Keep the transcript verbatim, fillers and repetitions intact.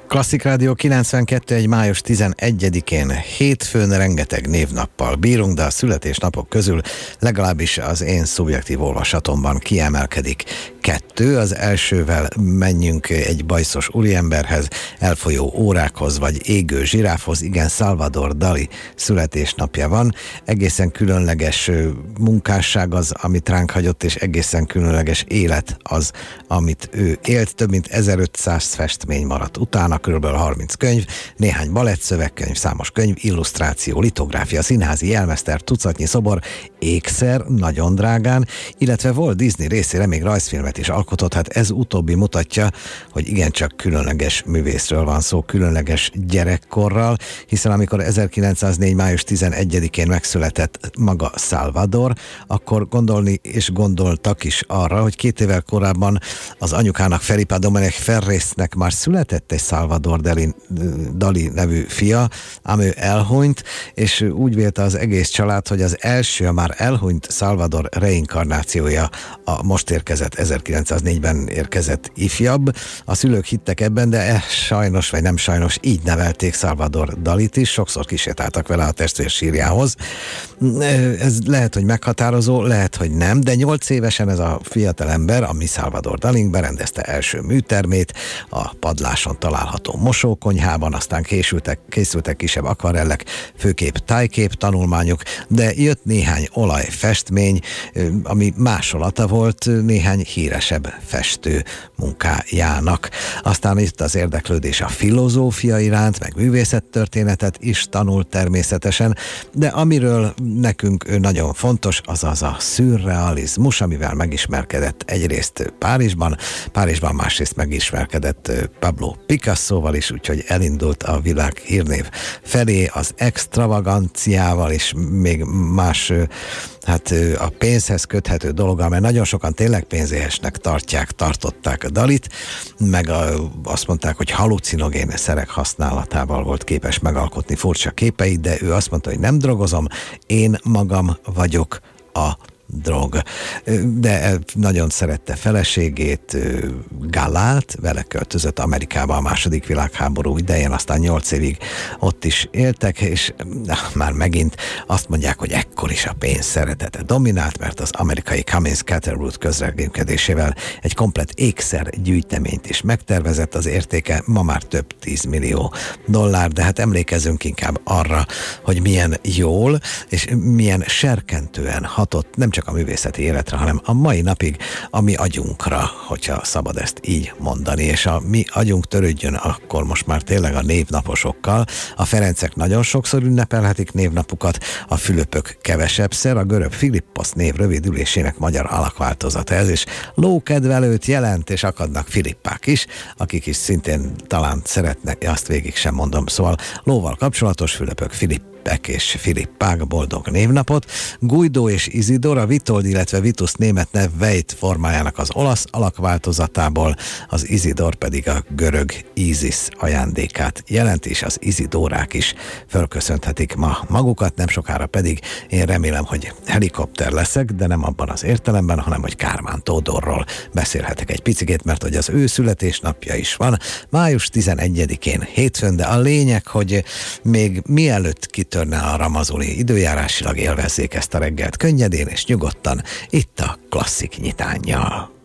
Klasszik Rádió kilencvenkettő egy május tizenegyedikén, hétfőn rengeteg névnappal bírunk, de a születésnapok közül legalábbis az én szubjektív olvasatomban kiemelkedik kettő. Az elsővel menjünk egy bajszos úriemberhez, elfolyó órákhoz vagy égő zsiráfhoz. Igen, Salvador Dali születésnapja van. Egészen különleges munkásság az, amit ránk hagyott, és egészen különleges élet az, amit ő élt. Több mint ezerötszáz festmény maradt utána, körülbelül harminc könyv, néhány balett szövegkönyv, számos könyv, illusztráció, litográfia, színházi jelmezter, tucatnyi szobor, ékszer, nagyon drágán, illetve Walt Disney részére még rajzfilmet is alkotott. Hát ez utóbbi mutatja, hogy igencsak különleges művészről van szó, különleges gyerekkorral, hiszen amikor ezerkilencszáznégy május tizenegyedikén megszületett maga Salvador, akkor gondolni és gondoltak is arra, hogy két évvel korábban az anyukának, Felipe Domenech Ferrésnek már született egy Salvador Dali, Dali nevű fia, ám ő elhunyt, és úgy vélte az egész család, hogy az első, a már elhunyt Salvador reinkarnációja a most érkezett, ezerkilencszáznégyben érkezett ifjabb. A szülők hittek ebben, de e, sajnos, vagy nem sajnos, így nevelték Salvador Dalit is, sokszor kísértáltak vele a testvér sírjához. Ez lehet, hogy meghatározó, lehet, hogy nem, de nyolc évesen ez a fiatalember, a mi Salvador Dalink berendezte első műtermét, a padláson található mosókonyhában, aztán készültek, készültek kisebb akvarellek, főkép tájkép tanulmányok, de jött néhány olajfestmény, ami másolata volt néhány híresebb festő munkájának. Aztán itt az érdeklődés a filozófia iránt, meg művészettörténetet is tanult természetesen, de amiről nekünk nagyon fontos, az az a szürrealizmus, amivel megismerkedett egyrészt Párizsban, Párizsban másrészt megismerkedett Pablo Picassóval is, úgyhogy elindult a világ hírnév felé, az extravaganciával és még más, hát a pénzhez köthető dologgal, mert nagyon sokan tényleg pénzéhesnek tartják, tartották a Dalit, meg a, azt mondták, hogy halucinogén szerek használatával volt képes megalkotni furcsa képeit, de ő azt mondta, hogy nem drogozom, én magam vagyok a drog. De nagyon szerette feleségét, Galát, vele költözött Amerikába a második világháború idején, aztán nyolc évig ott is éltek, és na, már megint azt mondják, hogy ekkor is a pénz szeretete dominált, mert az amerikai Cummins Caterwood közreműködésével egy komplett ékszer gyűjteményt is megtervezett, az értéke ma már több tízmillió dollár, de hát emlékezzünk inkább arra, hogy milyen jól és milyen serkentően hatott nem csak csak a művészeti életre, hanem a mai napig a mi agyunkra, hogyha szabad ezt így mondani, és a mi agyunk törődjön akkor most már tényleg a névnaposokkal. A Ferencek nagyon sokszor ünnepelhetik névnapukat, a Fülöpök kevesebbszer, a görög Philippos név rövidülésének magyar alakváltozata ez, és lókedvelőt jelent, és akadnak Filippák is, akik is szintén talán szeretnek, azt végig sem mondom, szóval lóval kapcsolatos Fülöpök, Filipp és Filippák boldog névnapot. Guido és Isidor a Vitold, illetve Vitus német nev Veit formájának az olasz alakváltozatából, az Isidor pedig a görög Isis ajándékát jelent, és az Isidórák is fölköszönhetik ma magukat, nem sokára pedig én remélem, hogy helikopter leszek, de nem abban az értelemben, hanem hogy Kármán Tódorról beszélhetek egy picikét, mert hogy az ő születésnapja is van, május tizenegyedikén hétfőn, de a lényeg, hogy még mielőtt kitörne a ramazuli időjárásilag élvezzék ezt a reggelt könnyedén és nyugodtan itt a Klasszik nyitánnyal.